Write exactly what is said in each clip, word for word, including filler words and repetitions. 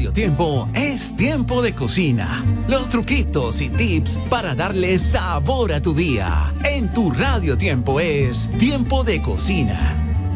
Radio Tiempo es tiempo de cocina. Los truquitos y tips para darle sabor a tu día. En tu Radio Tiempo es tiempo de cocina.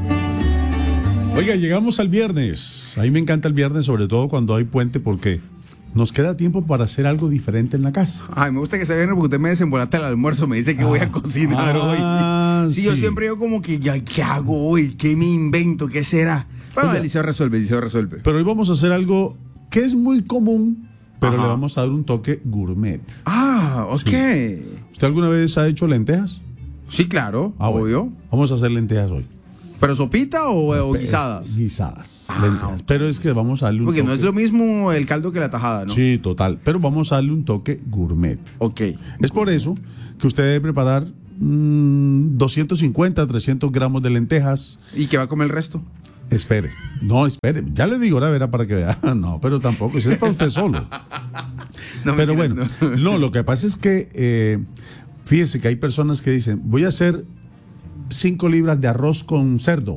Oiga, llegamos al viernes. A mí me encanta el viernes, sobre todo cuando hay puente, porque nos queda tiempo para hacer algo diferente en la casa. Ay, me gusta que se viernes porque usted me desembolata el almuerzo, me dice que ah, voy a cocinar ah, hoy. Sí, sí, yo siempre digo como que, ya, ¿qué hago hoy? ¿Qué me invento? ¿Qué será? Bueno, Oiga, Eliseo resuelve, Eliseo resuelve. Pero hoy vamos a hacer algo que es muy común, pero Ajá. le vamos a dar un toque gourmet. Ah, ok. Sí. ¿Usted alguna vez ha hecho lentejas? Sí, claro, ah, obvio. Bueno, vamos a hacer lentejas hoy. ¿Pero sopita o, o guisadas? Guisadas, ah, lentejas. Okay. Pero es que vamos a darle un Porque toque. no es lo mismo el caldo que la tajada, ¿no? Sí, total. Pero vamos a darle un toque gourmet. Ok. Es por eso que usted debe preparar mmm, doscientos cincuenta, trescientos gramos de lentejas. ¿Y qué va a comer el resto? Espere, no, espere. Ya le digo, ahora verá para que vea. No, pero tampoco, eso es para usted solo. No, pero bueno, no. no, lo que pasa es que, eh, fíjese que hay personas que dicen, voy a hacer cinco libras de arroz con cerdo.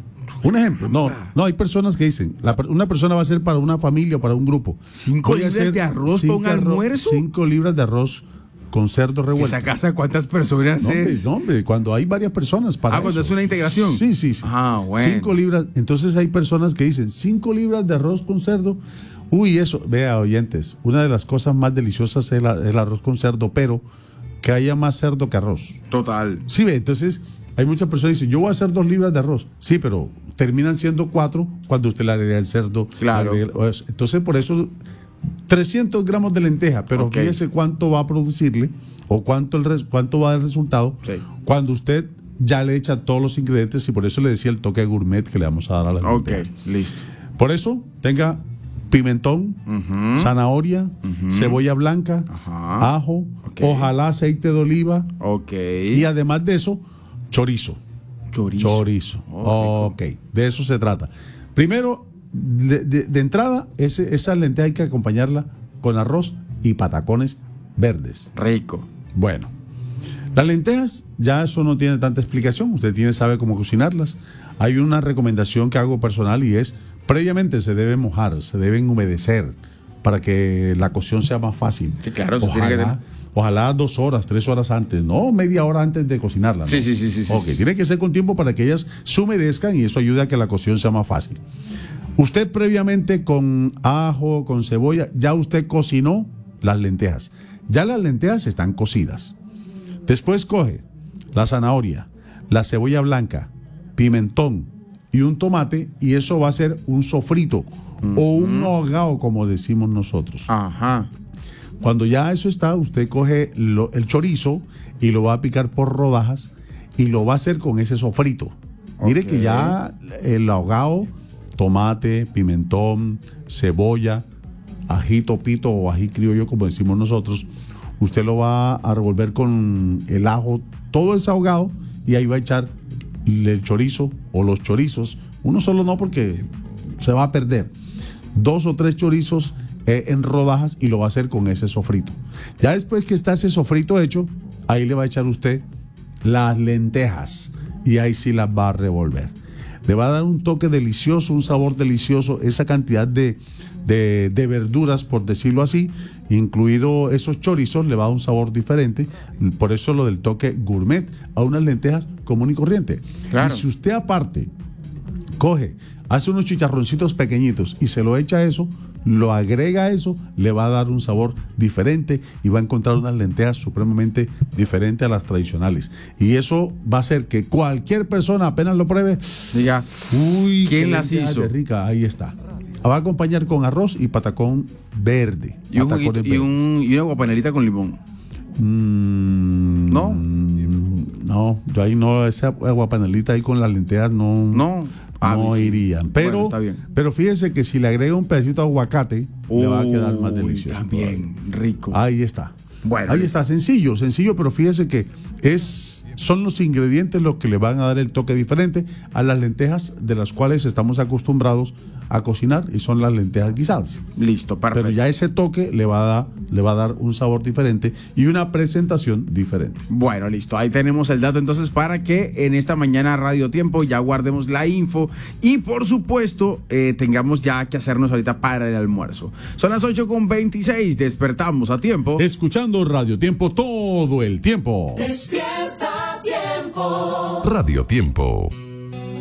Un ejemplo. No, no, hay personas que dicen, la, una persona va a hacer para una familia o para un grupo. ¿Cinco libras de arroz para un almuerzo? Cinco libras de arroz con cerdo revuelto. ¿Esa casa cuántas personas no, es? Hombre, no, hombre, cuando hay varias personas para Ah, cuando eso. es una integración. Sí, sí, sí. Ah, bueno. Cinco libras. Entonces hay personas que dicen, cinco libras de arroz con cerdo. Uy, eso, vea, oyentes, una de las cosas más deliciosas es la, el arroz con cerdo, pero que haya más cerdo que arroz. Total. Sí, ve, entonces hay muchas personas que dicen, yo voy a hacer dos libras de arroz. Sí, pero terminan siendo cuatro cuando usted le agrega el cerdo. Claro. Agrega, entonces, por eso, trescientos gramos de lenteja, pero okay. fíjese cuánto va a producirle o cuánto, el res, cuánto va a dar el resultado sí. cuando usted ya le echa todos los ingredientes, y por eso le decía el toque gourmet que le vamos a dar a la lenteja. Ok, listo. Por eso, tenga pimentón, uh-huh. zanahoria, uh-huh. cebolla blanca, uh-huh. ajo, okay. ojalá aceite de oliva. Ok. Y además de eso, chorizo. Chorizo. Chorizo. Oh, ok, de eso se trata. Primero, de, de, de entrada, ese, esa lenteja hay que acompañarla con arroz y patacones verdes. Rico. Bueno, las lentejas, ya eso no tiene tanta explicación. Usted tiene, sabe cómo cocinarlas. Hay una recomendación que hago personal y es, previamente se deben mojar, se deben humedecer para que la cocción sea más fácil. Sí, claro. Ojalá, tiene que tener... ojalá dos horas, tres horas antes, no media hora antes de cocinarla, ¿no? Sí, sí, sí, sí. Ok, sí. Tiene que ser con tiempo para que ellas se humedezcan y eso ayuda a que la cocción sea más fácil. Usted previamente con ajo, con cebolla, ya usted cocinó las lentejas. Ya las lentejas están cocidas. Después coge la zanahoria, la cebolla blanca, pimentón y un tomate, y eso va a ser un sofrito uh-huh. o un ahogado, como decimos nosotros. Ajá. Cuando ya eso está, usted coge lo, el chorizo y lo va a picar por rodajas y lo va a hacer con ese sofrito. Okay. Mire que ya el ahogado, tomate, pimentón, cebolla, ajito pito o ají criollo, como decimos nosotros, usted lo va a revolver con el ajo, todo ese ahogado, y ahí va a echar el chorizo o los chorizos. Uno solo no, porque se va a perder. Dos o tres chorizos eh, en rodajas, y lo va a hacer con ese sofrito. Ya después que está ese sofrito hecho, ahí le va a echar usted las lentejas y ahí sí las va a revolver. Le va a dar un toque delicioso, un sabor delicioso, esa cantidad de, de, de verduras, por decirlo así, incluido esos chorizos, le va a dar un sabor diferente. Por eso lo del toque gourmet a unas lentejas común y corriente. Claro. Y si usted aparte coge, hace unos chicharroncitos pequeñitos y se lo echa a eso, lo agrega a eso, le va a dar un sabor diferente y va a encontrar unas lentejas supremamente diferentes a las tradicionales. Y eso va a hacer que cualquier persona apenas lo pruebe, diga, uy, ¿quién las hizo? De rica, ahí está. Va a acompañar con arroz y patacón verde. Y, un juguito, y, un, y una guapanelita con limón. Mm, ¿No? No, yo ahí no, esa guapanelita ahí con las lentejas no. No. Ah, no sí. irían, pero, bueno, está bien. pero fíjese que si le agrega un pedacito de aguacate, Uy, le va a quedar más delicioso. También, rico. Ahí está. Bueno, ahí está, sencillo, sencillo, pero fíjese que es, son los ingredientes los que le van a dar el toque diferente a las lentejas de las cuales estamos acostumbrados a cocinar y son las lentejas guisadas. Listo, perfecto. Pero ya ese toque le va a dar, le va a dar un sabor diferente y una presentación diferente. Bueno, listo. Ahí tenemos el dato entonces para que en esta mañana Radio Tiempo ya guardemos la info y por supuesto eh, tengamos ya que hacernos ahorita para el almuerzo. Son las ocho con veintiséis, despertamos a tiempo. Escuchando Radio Tiempo todo el tiempo. Despierta Tiempo. Radio Tiempo.